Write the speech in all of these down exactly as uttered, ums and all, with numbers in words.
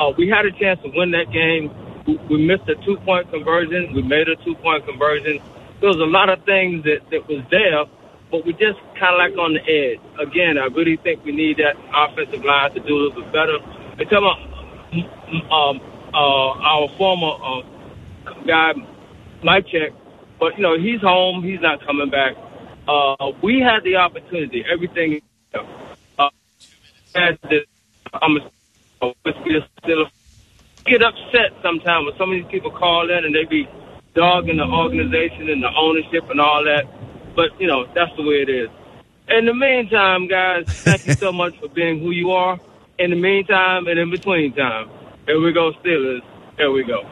uh, we had a chance to win that game. We, we missed a two-point conversion. We made a two-point conversion. There was a lot of things that, that was there, but we just kind of like on the edge. Again, I really think we need that offensive line to do a little bit better. And tell me, um, uh, our former uh, guy, Mike Check, but, you know, he's home. He's not coming back. Uh, we had the opportunity, everything. Uh, had this, I'm a, still get upset sometimes when some of these people call in and they be dogging the organization and the ownership and all that. But, you know, that's the way it is. In the meantime, guys, thank you so much for being who you are. In the meantime and in between time, here we go, Steelers. Here we go.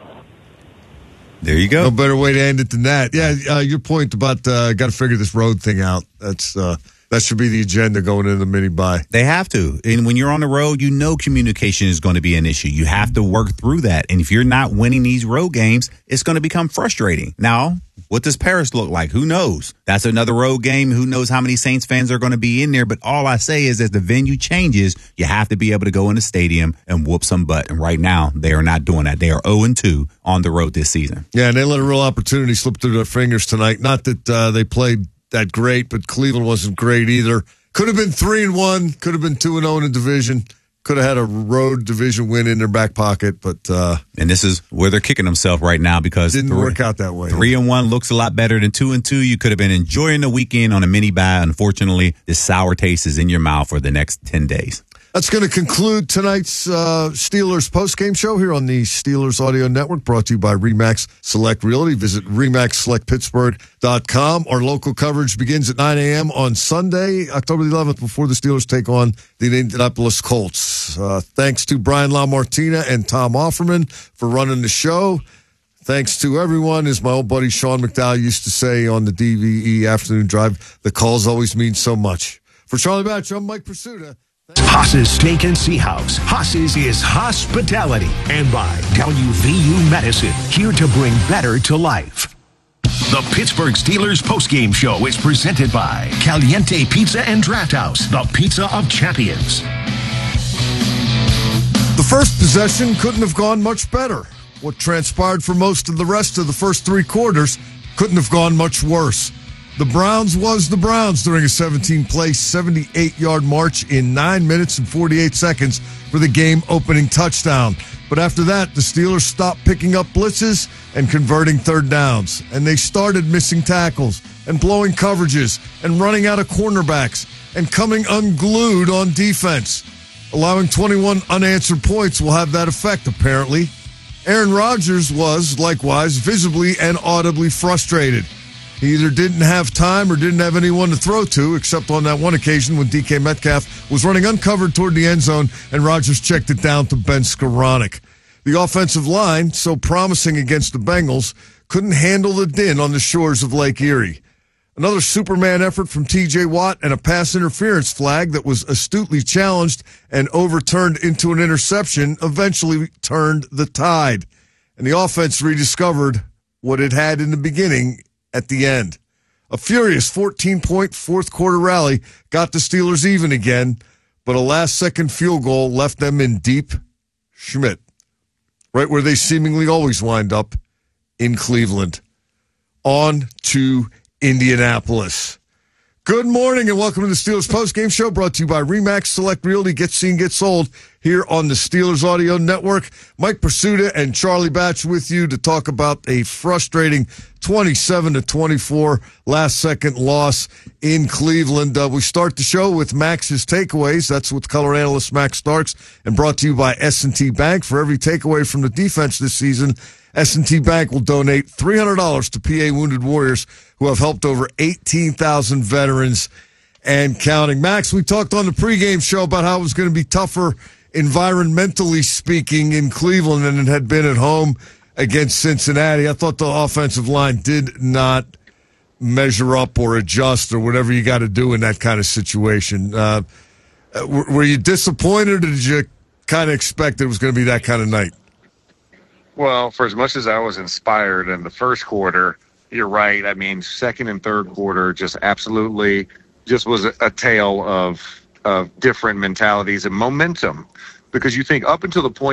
There you go. No better way to end it than that. Yeah, uh, your point about uh, got to figure this road thing out. That's uh, that should be the agenda going into the mini bye. They have to. And when you're on the road, you know communication is going to be an issue. You have to work through that. And if you're not winning these road games, it's going to become frustrating. Now, what does Paris look like? Who knows? That's another road game. Who knows how many Saints fans are going to be in there? But all I say is as the venue changes, you have to be able to go in the stadium and whoop some butt. And right now, they are not doing that. They are oh and two on the road this season. Yeah, and they let a real opportunity slip through their fingers tonight. Not that uh, they played that great, but Cleveland wasn't great either. Could have been three and one. Could have been two and zero in the division. Could have had a road division win in their back pocket, but uh, and this is where they're kicking themselves right now because didn't three, work out that way. Three and one looks a lot better than two and two. You could have been enjoying the weekend on a mini bye. Unfortunately, this sour taste is in your mouth for the next ten days. That's going to conclude tonight's uh, Steelers postgame show here on the Steelers Audio Network, brought to you by RE/MAX Select Realty. Visit remax select pittsburgh dot com. Our local coverage begins at nine a.m. on Sunday, October the eleventh, before the Steelers take on the Indianapolis Colts. Uh, thanks to Brian LaMartina and Tom Offerman for running the show. Thanks to everyone, as my old buddy Sean McDowell used to say on the D V E Afternoon Drive, the calls always mean so much. For Charlie Batch, I'm Mike Pursuta. Haas's Steak and Sea House. Haas's is hospitality. And by W V U Medicine, here to bring better to life. The Pittsburgh Steelers postgame show is presented by Caliente Pizza and Draft House, the pizza of champions. The first possession couldn't have gone much better. What transpired for most of the rest of the first three quarters couldn't have gone much worse. The Browns was the Browns during a seventeen-play, seventy-eight-yard march in nine minutes and forty-eight seconds for the game-opening touchdown. But after that, the Steelers stopped picking up blitzes and converting third downs. And they started missing tackles and blowing coverages and running out of cornerbacks and coming unglued on defense. Allowing twenty-one unanswered points will have that effect, apparently. Aaron Rodgers was, likewise, visibly and audibly frustrated. He either didn't have time or didn't have anyone to throw to, except on that one occasion when D K Metcalf was running uncovered toward the end zone and Rodgers checked it down to Ben Skoranek. The offensive line, so promising against the Bengals, couldn't handle the din on the shores of Lake Erie. Another Superman effort from T J Watt and a pass interference flag that was astutely challenged and overturned into an interception eventually turned the tide. And the offense rediscovered what it had in the beginning at the end. A furious fourteen-point fourth-quarter rally got the Steelers even again, but a last-second field goal left them in deep Schmidt, right where they seemingly always wind up, in Cleveland. On to Indianapolis. Good morning and welcome to the Steelers postgame show, brought to you by RE/MAX Select Realty. Get seen, get sold here on the Steelers Audio Network. Mike Pursuta and Charlie Batch with you to talk about a frustrating twenty-seven to twenty-four last-second loss in Cleveland. Uh, we start the show with Max's takeaways. That's with color analyst Max Starks, and brought to you by S and T Bank. For every takeaway from the defense this season, S and T Bank will donate three hundred dollars to P A Wounded Warriors, who have helped over eighteen thousand veterans and counting. Max, we talked on the pregame show about how it was going to be tougher, environmentally speaking, in Cleveland than it had been at home against Cincinnati. I thought the offensive line did not measure up or adjust or whatever you got to do in that kind of situation. Uh, were you disappointed, or did you kind of expect it was going to be that kind of night? Well, for as much as I was inspired in the first quarter, you're right. I mean, second and third quarter just absolutely just was a, a tale of of different mentalities and momentum, because you think up until the point